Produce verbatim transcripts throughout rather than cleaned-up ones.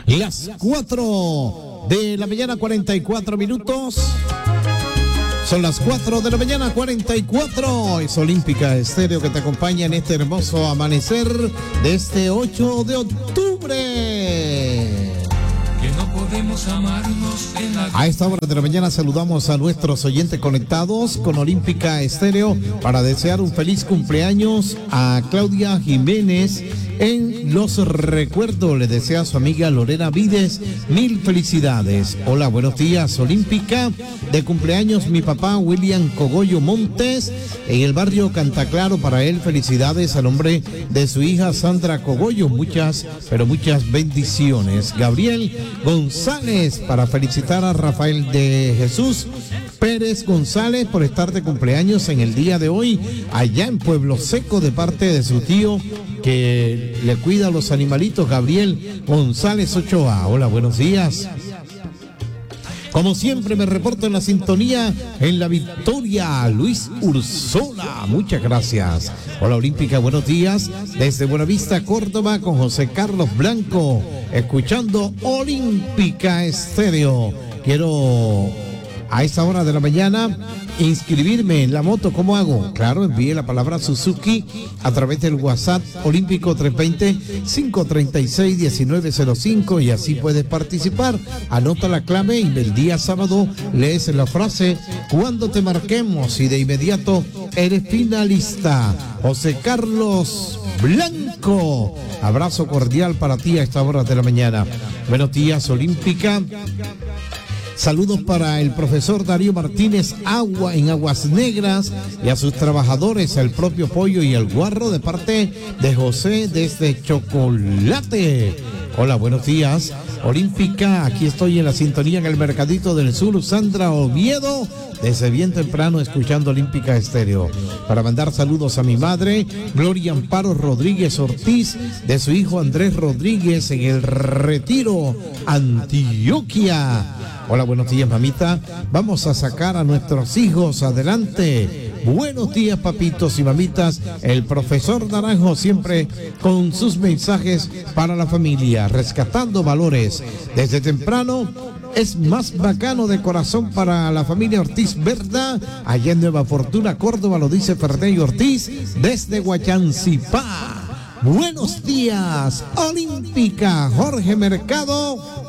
Las cuatro de la mañana, cuarenta y cuatro minutos. Son las cuatro de la mañana, cuarenta y cuatro. Es Olímpica Estéreo que te acompaña en este hermoso amanecer de este ocho de octubre. Que no podemos amarnos en la... A esta hora de la mañana saludamos a nuestros oyentes conectados con Olímpica Estéreo para desear un feliz cumpleaños a Claudia Jiménez. En los recuerdos le desea a su amiga Lorena Vides mil felicidades. Hola, buenos días, Olímpica. De cumpleaños mi papá William Cogollo Montes en el barrio Cantaclaro. Para él, felicidades a nombre de su hija Sandra Cogollo. Muchas, pero muchas bendiciones. Gabriel González para felicitar a Rafael de Jesús Pérez González por estar de cumpleaños en el día de hoy allá en Pueblo Seco de parte de su tío que le cuida a los animalitos, Gabriel González Ochoa. Hola, buenos días. Como siempre me reporto en la sintonía en La Victoria, Luis Ursola. Muchas gracias. Hola, Olímpica, buenos días. Desde Buenavista, Córdoba, con José Carlos Blanco, escuchando Olímpica Estéreo. Quiero a esta hora de la mañana inscribirme en la moto. ¿Cómo hago? Claro, envíe la palabra Suzuki a través del WhatsApp Olímpico tres dos cero, cinco tres seis, uno nueve cero cinco y así puedes participar. Anota la clave y el día sábado lees la frase cuando te marquemos y de inmediato eres finalista. José Carlos Blanco, abrazo cordial para ti a esta hora de la mañana. Buenos días, Olímpica. Saludos para el profesor Darío Martínez Agua en Aguas Negras y a sus trabajadores, el propio Pollo y el Guarro, de parte de José desde Chocolate. Hola, buenos días, Olímpica. Aquí estoy en la sintonía en el Mercadito del Sur. Sandra Oviedo, desde bien temprano escuchando Olímpica Estéreo. Para mandar saludos a mi madre, Gloria Amparo Rodríguez Ortiz, de su hijo Andrés Rodríguez en el Retiro, Antioquia. Hola, buenos días, mamita. Vamos a sacar a nuestros hijos adelante. Buenos días, papitos y mamitas. El profesor Naranjo siempre con sus mensajes para la familia, rescatando valores. Desde temprano es más bacano de corazón para la familia Ortiz, ¿verdad? Allá en Nueva Fortuna, Córdoba, lo dice Ferney Ortiz desde Guayancipá. Buenos días, Olímpica. Jorge Mercado,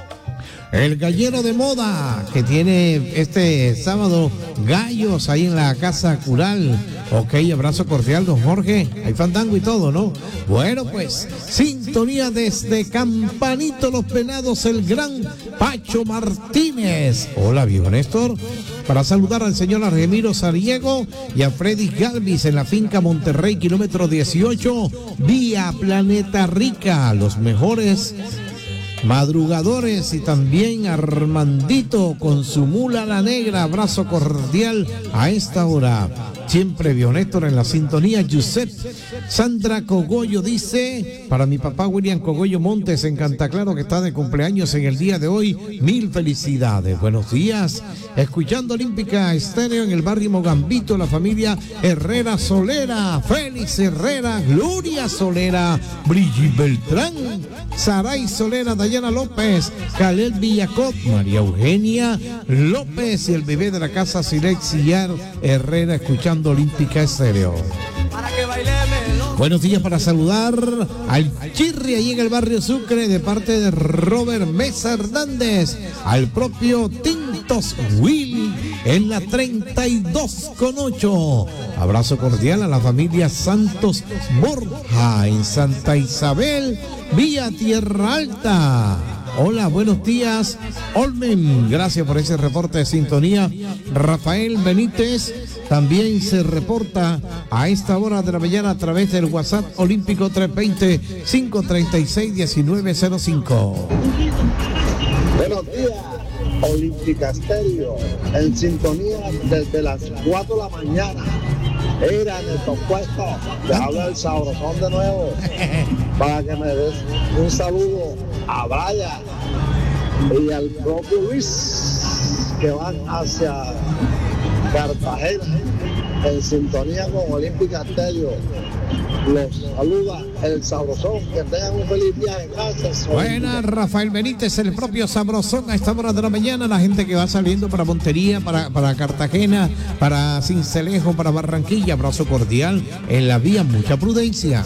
el gallero de moda, que tiene este sábado gallos ahí en la Casa Cural. Ok, abrazo cordial, don Jorge. Hay fandango y todo, ¿no? Bueno, pues, sintonía desde Campanito Los Penados, el gran Pacho Martínez. Hola, viejo Néstor. Para saludar al señor Argemiro Sariego y a Freddy Galvis en la finca Monterrey, kilómetro dieciocho, vía Planeta Rica. Los mejores madrugadores y también Armandito con su mula la negra. Abrazo cordial a esta hora. Siempre Bionéctor en la sintonía. Giuseppe Sandra Cogollo dice: para mi papá William Cogollo Montes en Cantaclaro, que está de cumpleaños en el día de hoy, mil felicidades. Buenos días, escuchando Olímpica Estéreo en el barrio Mogambito, la familia Herrera Solera, Félix Herrera, Gloria Solera, Brigitte Beltrán, Saray Solera, Dayana López, Calel Villacot, María Eugenia López y el bebé de la casa Silexillar Herrera, escuchando Olímpica Estéreo. Para que baileme, buenos días, para saludar al Chirri ahí en el barrio Sucre de parte de Robert Mesa Hernández, al propio Tintos Will en la treinta y dos con ocho. Abrazo cordial a la familia Santos Borja en Santa Isabel, vía Tierra Alta. Hola, buenos días, Olmen. Gracias por ese reporte de sintonía. Rafael Benítez también se reporta a esta hora de la mañana a través del WhatsApp Olímpico tres dos cero, cinco tres seis, uno nueve cero cinco. Buenos días, Olímpica Estéreo, en sintonía desde las cuatro de la mañana. Era en el compuesto, te habla el Sabrosón de nuevo, para que me des un saludo a Brian y al propio Luis, que van hacia Cartagena, en sintonía con Olímpica Estéreo. Los saluda el Sabrosón. Que tengan un feliz viaje. Gracias. Buena, Rafael Benítez, el propio Sabrosón a esta hora de la mañana. La gente que va saliendo para Montería, para, para Cartagena, para Sincelejo, para Barranquilla. Abrazo cordial en la vía, mucha prudencia.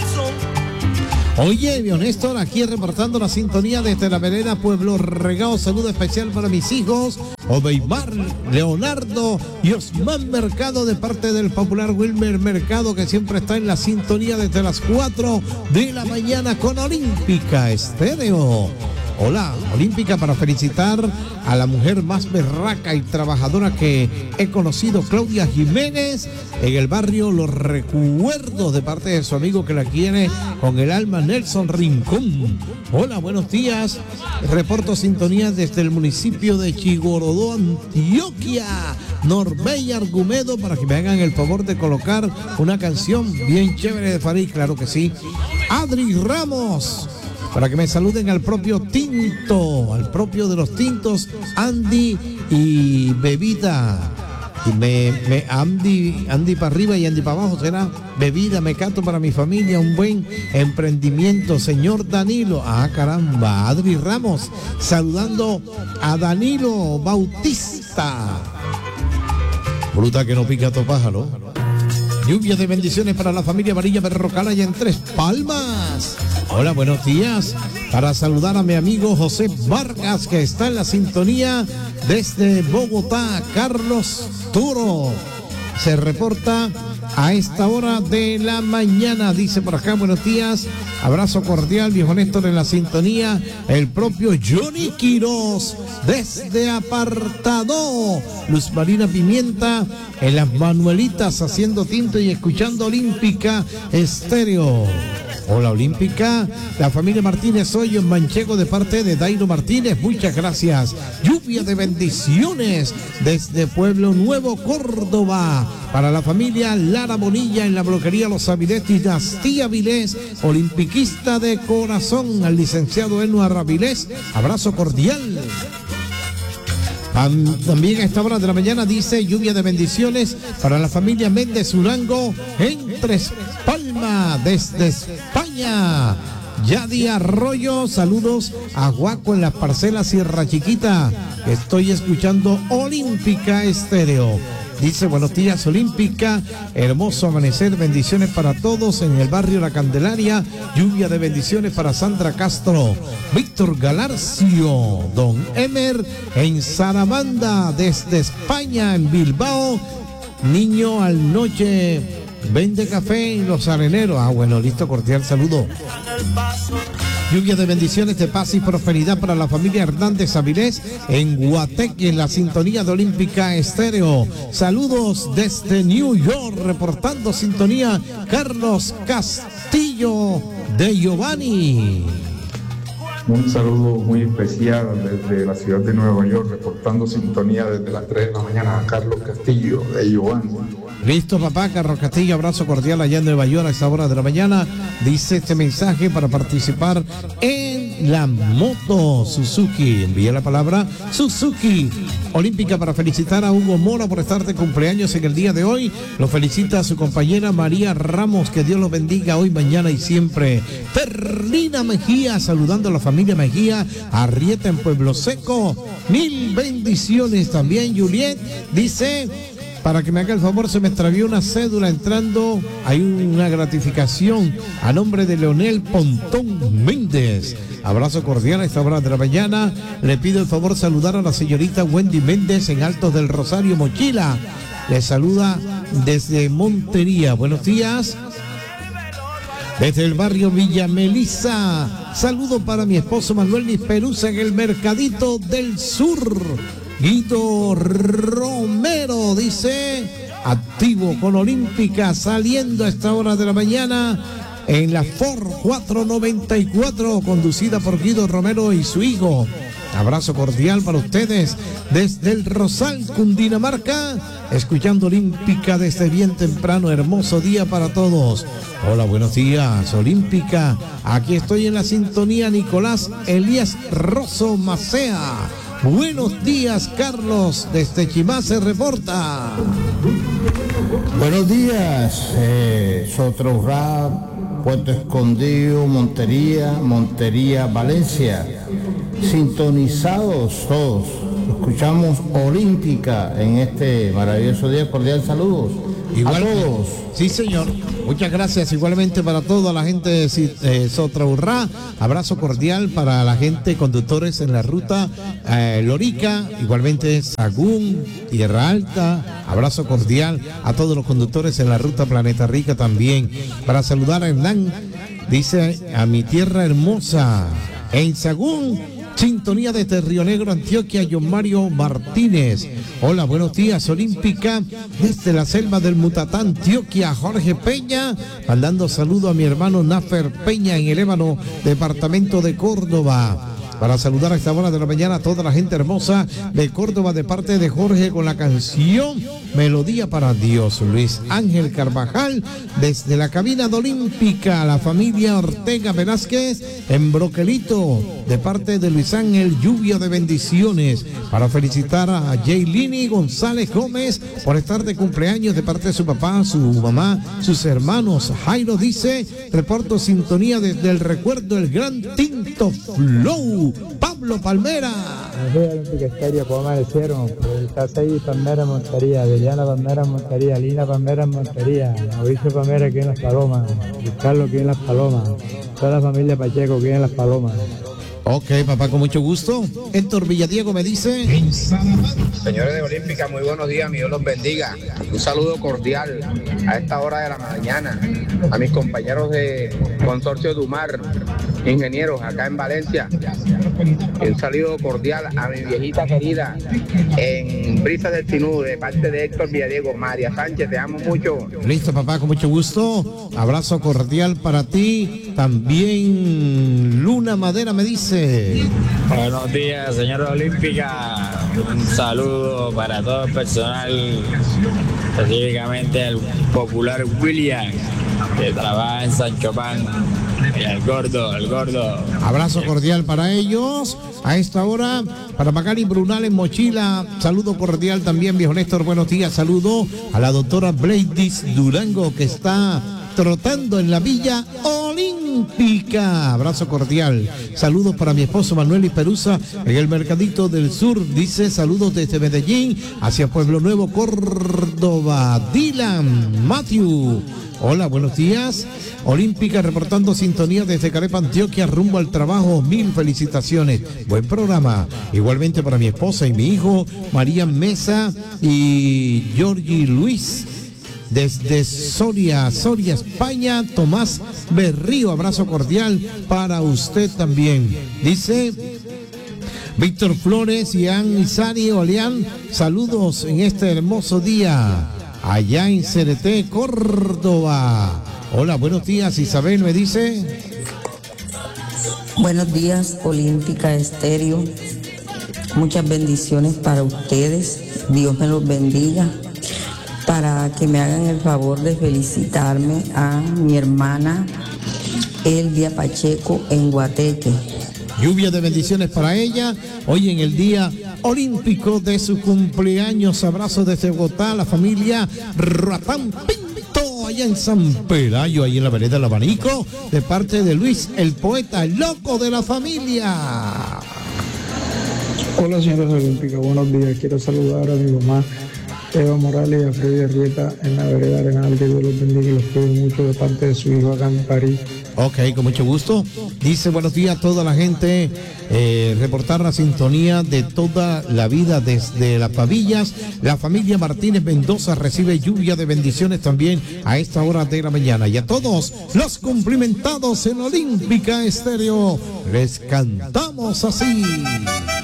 Oye, bien Néstor, aquí reportando la sintonía desde la vereda Pueblo Regao. Saludo especial para mis hijos, Obeimar, Leonardo y Osman Mercado, de parte del popular Wilmer Mercado, que siempre está en la sintonía desde las cuatro de la mañana con Olímpica Estéreo. Hola, Olímpica, para felicitar a la mujer más berraca y trabajadora que he conocido, Claudia Jiménez, en el barrio Los Recuerdos, de parte de su amigo que la quiere con el alma, Nelson Rincón. Hola, buenos días. Reporto sintonía desde el municipio de Chigorodó, Antioquia. Norbey Argumedo, para que me hagan el favor de colocar una canción bien chévere de Farid, claro que sí. Adri Ramos, para que me saluden al propio Tinto, al propio de los Tintos, Andy y Bebida. Y me, me Andy, Andy para arriba y Andy para abajo será Bebida, me canto para mi familia, un buen emprendimiento, señor Danilo. Ah, caramba, Adri Ramos, saludando a Danilo Bautista. Fruta que no pica a tu pájaro. Lluvia de bendiciones para la familia Varilla Berrocalaya en Tres Palmas. Hola, buenos días. Para saludar a mi amigo José Vargas, que está en la sintonía desde Bogotá. Carlos Turo se reporta a esta hora de la mañana. Dice por acá, buenos días. Abrazo cordial, viejo Néstor, en la sintonía. El propio Johnny Quiroz desde Apartado. Luz Marina Pimienta en las Manuelitas, haciendo tinto y escuchando Olímpica Estéreo. Hola, Olímpica. La familia Martínez Hoyo en Manchego, de parte de Dairo Martínez. Muchas gracias. Lluvia de bendiciones desde Pueblo Nuevo, Córdoba. Para la familia Lara Bonilla en la bloquería Los Avilés, Dinastía Avilés, olimpiquista de corazón, al licenciado Enuar Avilés. Abrazo cordial. También a esta hora de la mañana dice lluvia de bendiciones para la familia Méndez Urango en Tres Palmas, desde España. Yadi Arroyo, saludos a Guaco en las parcelas Sierra Chiquita. Estoy escuchando Olímpica Estéreo. Dice, buenos días, Olímpica, hermoso amanecer, bendiciones para todos en el barrio La Candelaria, lluvia de bendiciones para Sandra Castro, Víctor Galarcio, Don Emer en Sarabanda, desde España, en Bilbao, niño al noche, vende café en Los Areneros. Ah, bueno, listo, cordial saludo. Lluvia de bendiciones, de paz y prosperidad para la familia Hernández Avilés en Guateque, en la sintonía de Olímpica Estéreo. Saludos desde New York, reportando sintonía, Carlos Castillo de Giovanni. Un saludo muy especial desde la ciudad de Nueva York, reportando sintonía desde las tres de la mañana, a Carlos Castillo de Giovanni. Listo, papá. Carlos Castillo, abrazo cordial allá en Nueva York a esta hora de la mañana. Dice este mensaje para participar en la moto Suzuki. Envía la palabra Suzuki. Olímpica, para felicitar a Hugo Mora por estar de cumpleaños en el día de hoy. Lo felicita a su compañera María Ramos. Que Dios los bendiga hoy, mañana y siempre. Perlina Mejía, saludando a la familia Mejía. Arrieta en Pueblo Seco. Mil bendiciones también. Juliet dice, para que me haga el favor, se me extravió una cédula entrando, hay una gratificación a nombre de Leonel Pontón Méndez. Abrazo cordial a esta hora de la mañana. Le pido el favor saludar a la señorita Wendy Méndez en Altos del Rosario, Mochila. Le saluda desde Montería. Buenos días. Desde el barrio Villa Melisa, saludo para mi esposo Manuel Nisperuza en el Mercadito del Sur. Guido Romero dice, activo con Olímpica, saliendo a esta hora de la mañana en la Ford cuatrocientos noventa y cuatro, conducida por Guido Romero y su hijo. Abrazo cordial para ustedes desde el Rosal, Cundinamarca, escuchando Olímpica desde bien temprano. Hermoso día para todos. Hola, buenos días, Olímpica. Aquí estoy en la sintonía, Nicolás Elías Rosso Macea. Buenos días, Carlos, desde Chimá se reporta. Buenos días, eh, Sotraurá, Puerto Escondido, Montería, Montería, Valencia. Sintonizados todos. Escuchamos Olímpica en este maravilloso día. Cordial saludos. Igual, a todos. Sí, señor. Muchas gracias igualmente para toda la gente de eh, Sotraurrá. Abrazo cordial para la gente conductores en la ruta eh, Lorica, igualmente Sagún, Tierra Alta. Abrazo cordial a todos los conductores en la ruta Planeta Rica también. Para saludar a Hernán, dice a mi tierra hermosa en Sagún. Sintonía desde Río Negro, Antioquia, John Mario Martínez. Hola, buenos días, Olímpica. Desde la selva del Mutatá, Antioquia, Jorge Peña. Mandando saludo a mi hermano Nafer Peña en el Ébano, departamento de Córdoba. Para saludar a esta hora de la mañana a toda la gente hermosa de Córdoba de parte de Jorge con la canción Melodía para Dios. Luis Ángel Carvajal desde la cabina de Olímpica, la familia Ortega Velázquez en Broquelito de parte de Luis Ángel, lluvia de bendiciones. Para felicitar a Jaylini González Gómez por estar de cumpleaños de parte de su papá, su mamá, sus hermanos. Jairo dice, reporto sintonía desde el recuerdo del gran Tinto Flow. Pablo Palmera. Buenos días, Olímpica Estéreo, ¿cómo amanecieron? Casey Palmera Montería, Adriana Palmera Montería, Lina Palmera Montería, Mauricio Palmera aquí en Las Palomas, Carlos aquí en Las Palomas, toda la familia Pacheco aquí en Las Palomas. Ok, papá, con mucho gusto. Héctor Villadiego me dice. Señores de Olímpica, muy buenos días, mi Dios los bendiga. Un saludo cordial a esta hora de la mañana a mis compañeros de Consorcio Dumar, ingenieros acá en Valencia. Un saludo cordial a mi viejita querida en Brisas del Sinú, de parte de Héctor Villadiego. María Sánchez, te amo mucho. Listo, papá, con mucho gusto. Abrazo cordial para ti. También Luna Madera me dice. Buenos días, señora Olímpica. Un saludo para todo el personal, específicamente al popular William, que trabaja en Sancho Pan, y al gordo, el gordo. Abrazo cordial para ellos. A esta hora, para Macari Brunal en Mochila, saludo cordial también, viejo Néstor, buenos días. Saludo a la doctora Bladys Durango, que está trotando en la Villa Olímpica. Abrazo cordial. Saludos para mi esposo Manuel Isperuza en el Mercadito del Sur. Dice saludos desde Medellín hacia Pueblo Nuevo, Córdoba. Dylan Matthew. Hola, buenos días. Olímpica reportando sintonía desde Carepa, Antioquia, rumbo al trabajo. Mil felicitaciones. Buen programa. Igualmente para mi esposa y mi hijo, María Mesa y Georgie Luis. Desde Soria, Soria, España, Tomás Berrío. Abrazo cordial para usted también. Dice Víctor Flores, Ian Isari Oleán. Saludos en este hermoso día. Allá en Cereté, Córdoba. Hola, buenos días. Isabel me dice. Buenos días, Olímpica Estéreo. Muchas bendiciones para ustedes. Dios me los bendiga. Para que me hagan el favor de felicitarme a mi hermana Elvia Pacheco en Guateque. Lluvia de bendiciones para ella. Hoy en el día olímpico de su cumpleaños. Abrazo desde Bogotá, la familia Ratán Pinto, allá en San Pelayo, ahí en la vereda del Abanico, de parte de Luis, el poeta, el loco de la familia. Hola, señores olímpicos, buenos días. Quiero saludar a mi mamá Eva Morales y a Freddy Arrieta en la vereda Arenal. Que Dios los bendiga y los cuide mucho de parte de su hijo acá en París. Ok, con mucho gusto. Dice buenos días a toda la gente. Eh, reportar la sintonía de toda la vida desde Las Pavillas. La familia Martínez Mendoza recibe lluvia de bendiciones también a esta hora de la mañana. Y a todos los cumplimentados en Olímpica Estéreo les cantamos así.